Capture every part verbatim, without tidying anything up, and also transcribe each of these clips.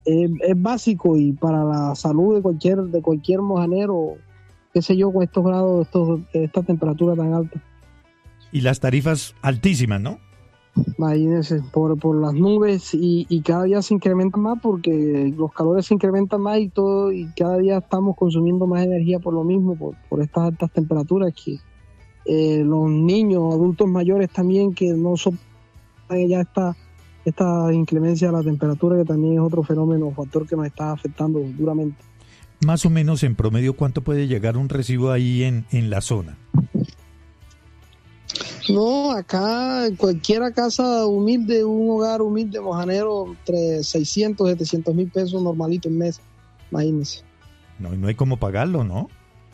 es, es básico y para la salud de cualquier de cualquier mojanero, qué sé yo, con estos grados, estos, esta temperatura tan alta. Y las tarifas altísimas, ¿no? Imagínense, por, por las nubes y, y cada día se incrementan más porque los calores se incrementan más y todo, y cada día estamos consumiendo más energía por lo mismo, por, por estas altas temperaturas que eh, los niños, adultos mayores también que no soportan ya esta, esta inclemencia de la temperatura, que también es otro fenómeno o factor que nos está afectando duramente. Más o menos en promedio, ¿cuánto puede llegar un recibo ahí en, en la zona? No, acá en cualquier casa humilde, un hogar humilde mojanero, entre seiscientos, setecientos mil pesos normalito en mes, imagínense. No, no hay cómo pagarlo, ¿no?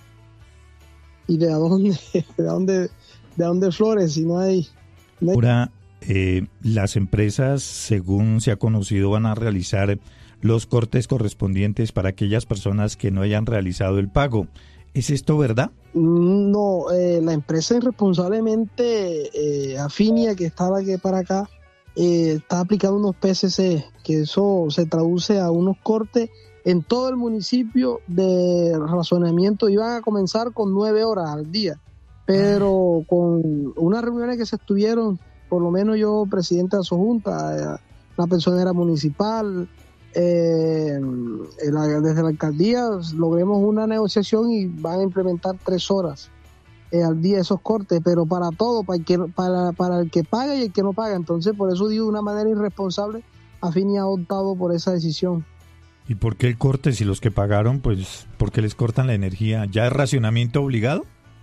¿Y de dónde, de dónde, de dónde flores si no hay? No hay... Ahora, eh, las empresas, según se ha conocido, van a realizar los cortes correspondientes para aquellas personas que no hayan realizado el pago. ¿Es esto verdad? No, eh, la empresa irresponsablemente, eh, Afinia, que estaba aquí para acá, eh, está aplicando unos P C C, que eso se traduce a unos cortes en todo el municipio de razonamiento. Iban a comenzar con nueve horas al día, pero con unas reuniones que se estuvieron, por lo menos yo, presidente de la Sojunta, eh, la personera municipal, Eh, la, desde la alcaldía logremos una negociación y van a implementar tres horas eh, al día esos cortes, pero para todo, para el, que, para, para el que paga y el que no paga. Entonces, por eso digo, de una manera irresponsable, Afinia ha optado por esa decisión. ¿Y por qué el corte? Si los que pagaron, pues, ¿por qué les cortan la energía? ¿Ya es racionamiento obligado?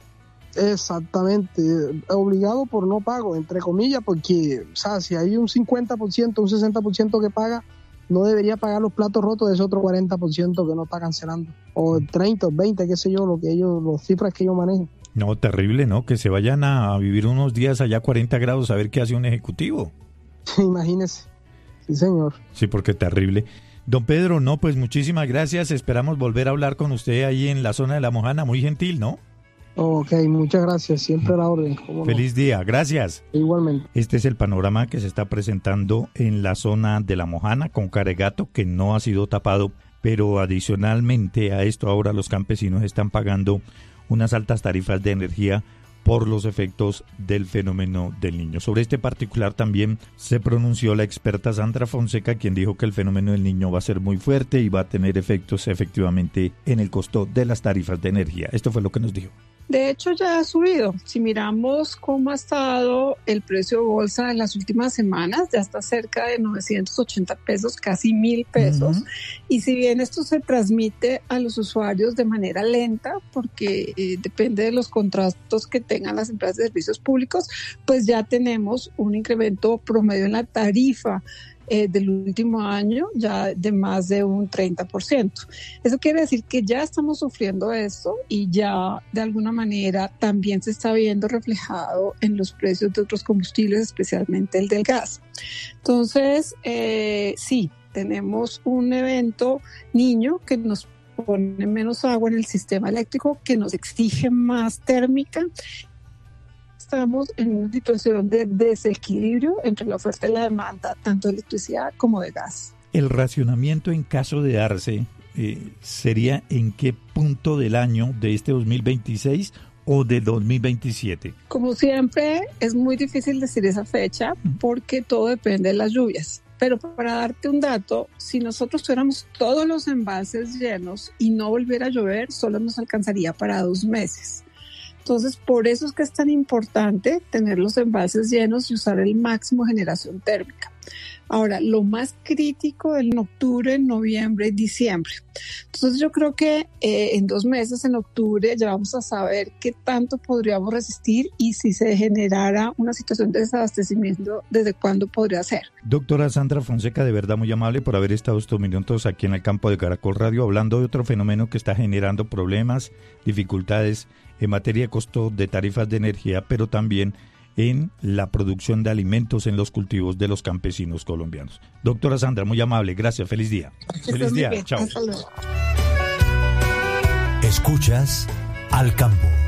Exactamente, obligado por no pago, entre comillas, porque, o sea, si hay un cincuenta por ciento, un sesenta por ciento que paga, no debería pagar los platos rotos de ese otro cuarenta por ciento que no está cancelando, o treinta o veinte, qué sé yo, lo que ellos, las cifras que ellos manejan. No, terrible, ¿no? Que se vayan a vivir unos días allá a cuarenta grados a ver qué hace un ejecutivo. Imagínese. Sí, señor. Sí, porque terrible. Don Pedro, no, pues muchísimas gracias. Esperamos volver a hablar con usted ahí en la zona de La Mojana. Muy gentil, ¿no? Ok, muchas gracias. Siempre a la orden. Feliz no? día. Gracias. Igualmente. Este es el panorama que se está presentando en la zona de La Mojana con Caregato, que no ha sido tapado, pero adicionalmente a esto ahora los campesinos están pagando unas altas tarifas de energía por los efectos del fenómeno del Niño. Sobre este particular también se pronunció la experta Sandra Fonseca, quien dijo que el fenómeno del Niño va a ser muy fuerte y va a tener efectos efectivamente en el costo de las tarifas de energía. Esto fue lo que nos dijo. De hecho, ya ha subido. Si miramos cómo ha estado el precio de bolsa en las últimas semanas, ya está cerca de novecientos ochenta pesos, casi mil pesos. Uh-huh. Y si bien esto se transmite a los usuarios de manera lenta, porque eh, depende de los contratos que tengan las empresas de servicios públicos, pues ya tenemos un incremento promedio en la tarifa Eh, del último año ya de más de un treinta por ciento. Eso quiere decir que ya estamos sufriendo esto y ya de alguna manera también se está viendo reflejado en los precios de otros combustibles, especialmente el del gas. Entonces, eh, sí, tenemos un evento Niño que nos pone menos agua en el sistema eléctrico, que nos exige más térmica. Estamos en una situación de desequilibrio entre la oferta y la demanda, tanto de electricidad como de gas. El racionamiento, en caso de darse, eh, ¿sería en qué punto del año de este dos mil veintiséis o de dos mil veintisiete? Como siempre, es muy difícil decir esa fecha porque todo depende de las lluvias. Pero para darte un dato, si nosotros tuviéramos todos los embalses llenos y no volviera a llover, solo nos alcanzaría para dos meses. Entonces, por eso es que es tan importante tener los embalses llenos y usar el máximo generación térmica. Ahora, lo más crítico es en octubre, noviembre y diciembre. Entonces, yo creo que eh, en dos meses, en octubre, ya vamos a saber qué tanto podríamos resistir y si se generara una situación de desabastecimiento, desde cuándo podría ser. Doctora Sandra Fonseca, de verdad muy amable por haber estado estos minutos aquí en el campo de Caracol Radio, hablando de otro fenómeno que está generando problemas, dificultades en materia de costo de tarifas de energía, pero también en la producción de alimentos en los cultivos de los campesinos colombianos. Doctora Sandra, muy amable, gracias, feliz día. Feliz día, chao. Escuchas Al Campo.